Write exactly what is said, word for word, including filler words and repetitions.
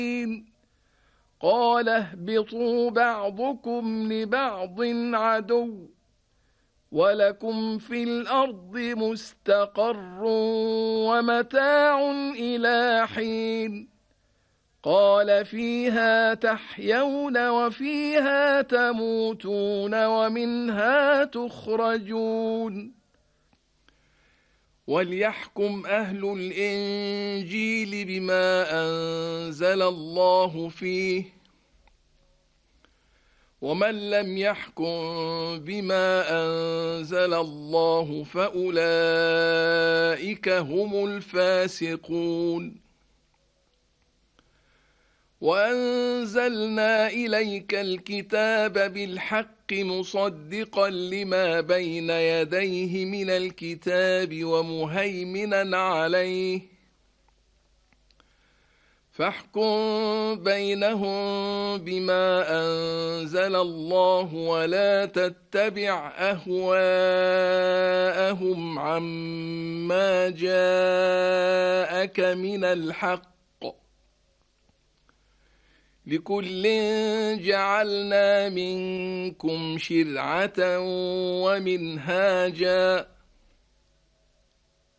قال اهبطوا بعضكم لبعض عدو ولكم في الأرض مستقر ومتاع إلى حين قال فيها تحيون وفيها تموتون ومنها تخرجون وليحكم أهل الإنجيل بما أنزل الله فيه ومن لم يحكم بما أنزل الله فأولئك هم الفاسقون وأنزلنا إليك الكتاب بالحق مصدقا لما بين يديه من الكتاب ومهيمنا عليه فاحكم بينهم بما أنزل الله ولا تتبع أهواءهم عما جاءك من الحق لكل جعلنا منكم شرعة ومنهاجا